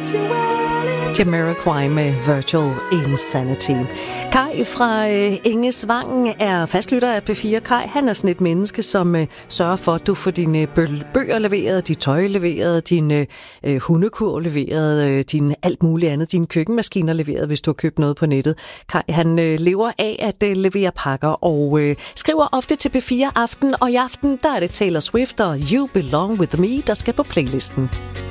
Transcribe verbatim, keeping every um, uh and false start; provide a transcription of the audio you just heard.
Jamiroquai med Virtual Insanity. Kai fra øh, Engesvangen er fastlytter af P fire. Kai, han er sådan et menneske, som øh, sørger for, at du får dine bøger leveret, dit tøj leveret, din øh, hundekur leveret, øh, din alt muligt andet, dine køkkenmaskiner leveret, hvis du har købt noget på nettet. Kai, han øh, lever af at øh, levere pakker og øh, skriver ofte til P fire Aften, og i aften der er det Taylor Swift og You Belong With Me, der skal på playlisten.